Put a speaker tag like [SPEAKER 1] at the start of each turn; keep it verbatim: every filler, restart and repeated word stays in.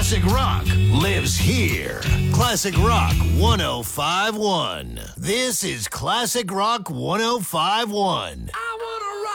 [SPEAKER 1] Classic rock lives here. Classic Rock one oh five point one. This is Classic Rock one oh five point one.